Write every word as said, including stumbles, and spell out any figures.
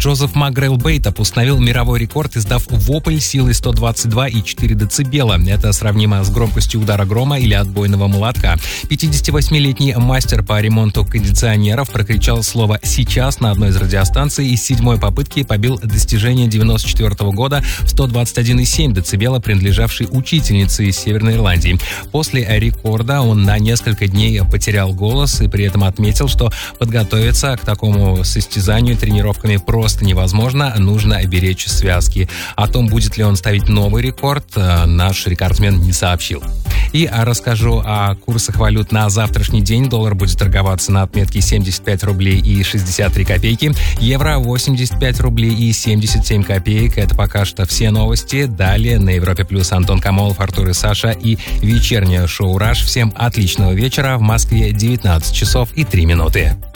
Джозеф Магрел Бейтап установил мировой рекорд, издав вопль силой сто двадцать два и четыре децибела. Это сравнимо с громкостью удара грома или отбойного молотка. пятидесятивосьмилетний мастер по ремонту кондиционеров прокричал слово «сейчас» на одной из радиостанций и с седьмой попытки побил достижение девяносто четвёртого года в сто двадцать один и семь децибела, принадлежавшей учительнице из Северной Ирландии. После рекорда он на несколько дней потерял голос и при этом отметил, что подготовиться к такому состязанию тренировками просто невозможно, нужно беречь связки. О том, будет ли он ставить новый рекорд, наш рекордсмен не сообщил. И расскажу о курсах валют на завтрашний день. Доллар будет торговаться на отметке семьдесят пять рублей и шестьдесят три копейки, евро восемьдесят пять рублей и семьдесят семь копеек. Это пока что все новости. Далее на Европе Плюс Антон Камолов, Артур и Саша и вечернее шоу «Раш». Всем отличного вечера. В Москве девятнадцать часов и три минуты.